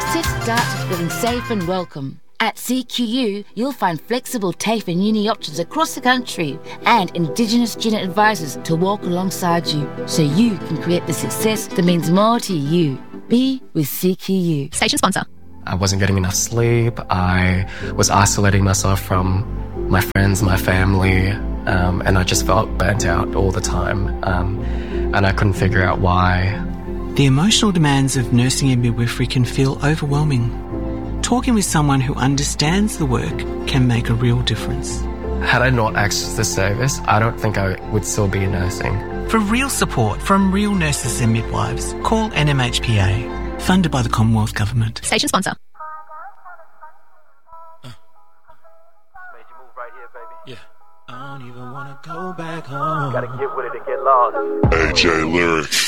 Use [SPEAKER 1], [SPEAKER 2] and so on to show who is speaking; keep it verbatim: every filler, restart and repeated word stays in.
[SPEAKER 1] success starts with feeling safe and welcome. At C Q U, you'll find flexible TAFE and uni options across the country and Indigenous student advisors to walk alongside you so you can create the success that means more to you. Be with C Q U.
[SPEAKER 2] Station sponsor.
[SPEAKER 3] I wasn't getting enough sleep. I was isolating myself from my friends, my family, um, and I just felt burnt out all the time. Um, and I couldn't figure out why.
[SPEAKER 4] The emotional demands of nursing and midwifery can feel overwhelming. Talking with someone who understands the work can make a real difference.
[SPEAKER 3] Had I not accessed the service, I don't think I would still be nursing.
[SPEAKER 4] For real support from real nurses and midwives, call N M H P A, funded by the Commonwealth Government.
[SPEAKER 2] Station sponsor.
[SPEAKER 5] Uh. Yeah. I don't even want to go back home.
[SPEAKER 6] Gotta get with it and get lost.
[SPEAKER 7] A J Lyrics.